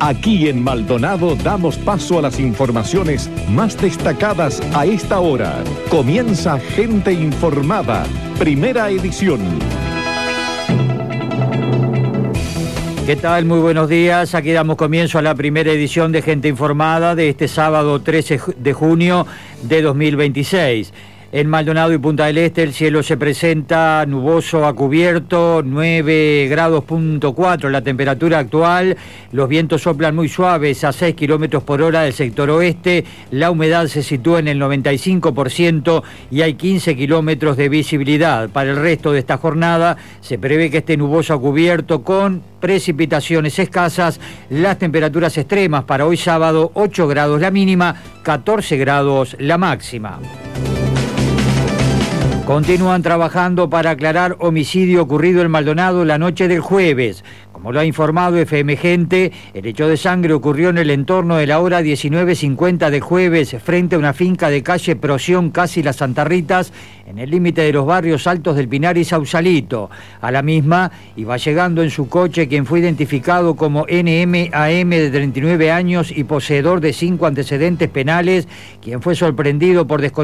Aquí en Maldonado damos paso a las informaciones más destacadas a esta hora. Comienza Gente Informada, primera edición. ¿Qué tal? Muy buenos días. Aquí damos comienzo a la primera edición de Gente Informada de este sábado 13 de junio de 2026. En Maldonado y Punta del Este el cielo se presenta nuboso a cubierto, 9 grados punto 4 la temperatura actual, los vientos soplan muy suaves a 6 kilómetros por hora del sector oeste, la humedad se sitúa en el 95% y hay 15 kilómetros de visibilidad. Para el resto de esta jornada se prevé que esté nuboso a cubierto con precipitaciones escasas, las temperaturas extremas para hoy sábado 8 grados la mínima, 14 grados la máxima. Continúan trabajando para aclarar homicidio ocurrido en Maldonado la noche del jueves. Como lo ha informado FM Gente, el hecho de sangre ocurrió en el entorno de la hora 19:50 de jueves frente a una finca de calle Procyon, casi Las Santarritas, en el límite de los barrios Altos del Pinar y Sausalito. A la misma iba llegando en su coche quien fue identificado como NMAM de 39 años y poseedor de 5 antecedentes penales, quien fue sorprendido por desconocidos